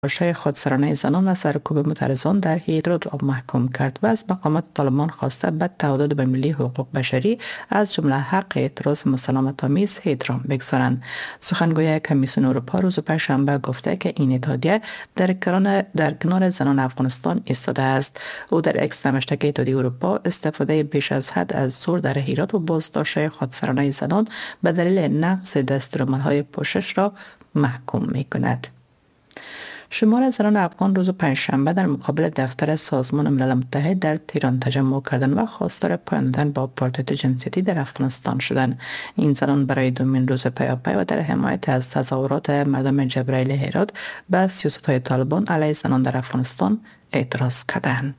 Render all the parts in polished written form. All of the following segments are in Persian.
داشته خودسرانه زنان و سرکوب معترضان در هیرات را محکوم کرد و از مقامات طالبان خواسته به تعهدات بین‌المللی حقوق بشری از جمله حق اعتراض مسالمت‌آمیز احترام بگذارند. سخنگوی کمیسیون اروپا روز پنجشنبه گفته که این اتحادیه در کنار زنان افغانستان ایستاده است. او در اکس نوشته که اتحادیه اروپا استفاده بیش از حد از زور در هیرات و بازداشت خودسرانه زنان به دلیل نقض دستورالعمل‌های پوشش را محکوم می‌کند. شمار زنان افغان روز پنجشنبه در مقابل دفتر سازمان ملل متحد در تهران تجمع کردند و خواستار پایان دادن با آپارتاید جنسیتی در افغانستان شدند. این زنان برای دومین روز پیاپی و در حمایت از تظاهرات مردم جبرائیل هرات به سیاست‌های طالبان علیه زنان در افغانستان اعتراض کردند.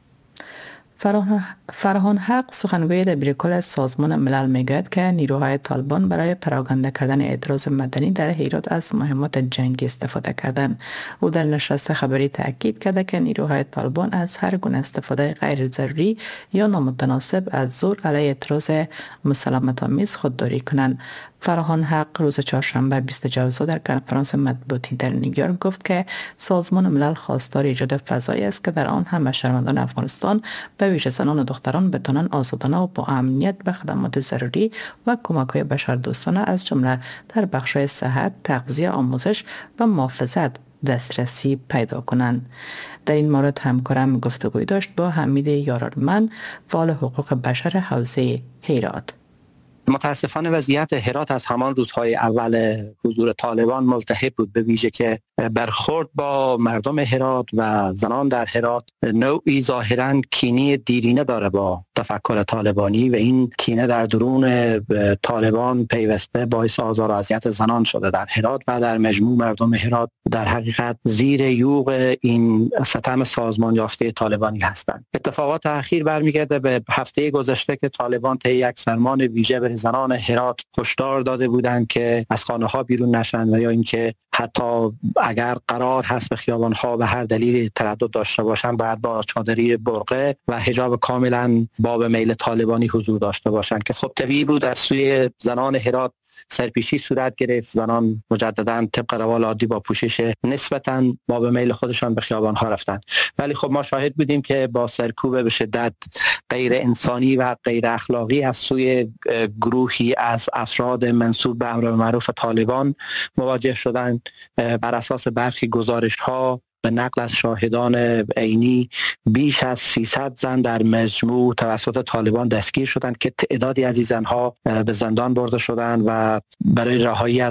فرهان حق سخنگوی دبیرکل سازمان ملل میگوید که نیروهای طالبان برای پراکنده کردن اعتراض مدنی در هرات از مهمات جنگی استفاده کردند. او در نشست خبری تاکید کرده که نیروهای طالبان از هر گونه استفاده غیر ضروری یا نامتناسب از زور علیه اعتراض مسالمت‌آمیز خودداری کنند. فرهان حق روز چهارشنبه 20 جوزا در کنفرانس مطبوعاتی در نیویورک گفت که سازمان ملل خواستار ایجاد فضایی است که در آن همه شهروندان افغانستان به ویژه زنان و دختران بتوانند آزادانه و با امنیت به خدمات ضروری و کمک‌های بشردوستانه از جمله در بخش‌های صحت، تغذیه، آموزش و محافظت دسترسی پیدا کنند. در این مورد همکارم گفتگوی داشت با حمید یارالمند، فعال حقوق بشر حوزه هرات. متاسفانه وضعیت هرات از همان روزهای اول حضور طالبان ملتهب بود، به ویژه که برخورد با مردم هرات و زنان در هرات نوعی ظاهراً کینه دیرینه داره با تفکر طالبانی و این کینه در درون طالبان پیوسته باعث آزار و اذیت زنان شده در هرات و در مجموع مردم هرات در حقیقت زیر یوغ این ستم سازمان یافته طالبانی هستند. اتفاقات اخیر برمیگرده به هفته گذشته که طالبان طی یک فرمان ویژه به زنان هرات هشدار داده بودند که از خانه ها بیرون نشن و یا اینکه حتی اگر قرار هست به خیابان ها به هر دلیل تردد داشته باشن باید با چادری برقه و حجاب کاملا باب میل طالبانی حضور داشته باشند که خب طبیعی بود از سوی زنان هرات سرپیچی صورت گرفت. زنان مجددا طبق روال عادی با پوشش نسبتاً باب میل خودشان به خیابان ها رفتند، ولی خب ما شاهد بودیم که با سرکوب به شدت غیر انسانی و غیر اخلاقی از سوی گروهی از افراد منسوب به امر معروف طالبان مواجه شدند. بر اساس برخی گزارش ها به نقل از شاهدان عینی بیش از 300 زن در مجموع توسط طالبان دستگیر شدند که تعدادی از این زنها به زندان برده شدند و برای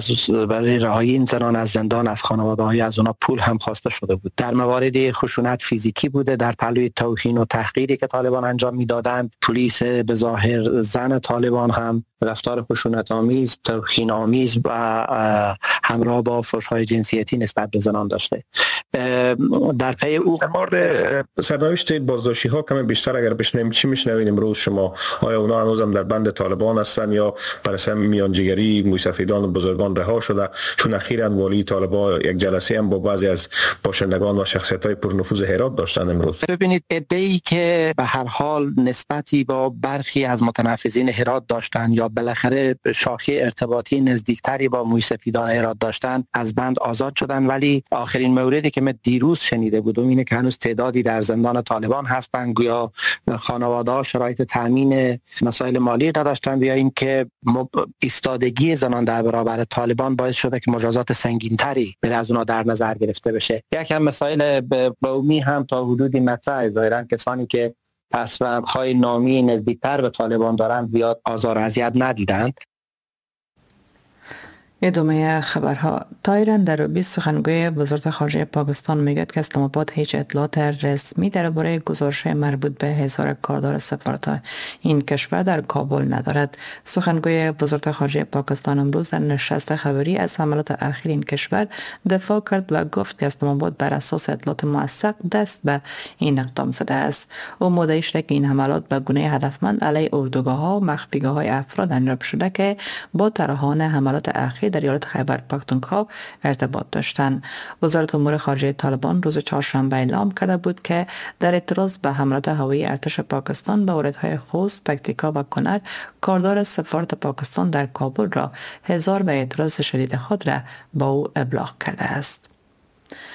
رهایی این زنان از زندان از خانواده‌های از اونا پول هم خواسته شده بود. در موارد خشونت فیزیکی بوده، در پلوی توهین و تحقیری که طالبان انجام میدادند پلیس به ظاهر زن طالبان هم رفتار خشونت آمیز، توهین آمیز و همراه با فحش‌های جنسیتی نسبت به زنان داشته. در پی او در مورد سرنوشت بازداشتی ها کمی بیشتر اگر بشنویم چی میشنوید امروز شما؟ آیا اونا هنوزم در بند طالبان هستن یا بر اساس میانجیگری موسفیدان و بزرگان رها شده؟ چون اخیراً والی طالبان یک جلسه هم با بعضی از باشندگان و شخصیت‌های پرنفوذ هرات داشتن امروز. ببینید عده‌ای که به هر حال نسبتی با برخی از متنفذین هرات داشتن یا بالاخره شاخه ارتباطی نزدیکتری با موسفیدان هرات داشتن از بند آزاد شدن، ولی آخرین موردی که من دیروز شنیده بودم اینه که هنوز تعدادی در زندان طالبان هستند، گویا خانواده‌ها شرایط تامین مسائل مالی نداشتن یا اینکه ایستادگی زنان در برابر طالبان باعث شده که مجازات سنگین‌تری از اونها در نظر گرفته بشه. یکم مسائل قومی هم تا حدودی مطرحه، ظاهراً کسانی که پسوندهای نامی نزدیکتر به طالبان دارند زیاد آزار و اذیت ندیدند. ادامه خبرها. طاهر اندروبی سخنگوی وزارت خارجه پاکستان میگوید که اسلام آباد هیچ اطلاعات رسمی درباره گزارش مربوط به حضار کاردار سفارت این کشور در کابل ندارد. سخنگوی وزارت خارجه پاکستان امروز در نشست خبری از حملات اخیر این کشور دفاع کرد و گفت که اسلام آباد بر اساس اطلاعات موثق دست به این اقدام زده است. او مدعی شده که این حملات به گونه هدفمند علیه اردوگاه‌ها و مخفیگاه‌های افراد انجام شده که با طرحان حملات اخیر در ایالت خیبر پختونخوا ارتباط داشتند. وزارت امور خارجه طالبان روز چهارشنبه اعلام کرده بود که در اعتراض به حملات هوایی ارتش پاکستان به ولایت‌های خوست، پکتیکا و کنر کاردار سفارت پاکستان در کابل را حضار به اعتراض شدید خود را با او ابلاغ کرده است.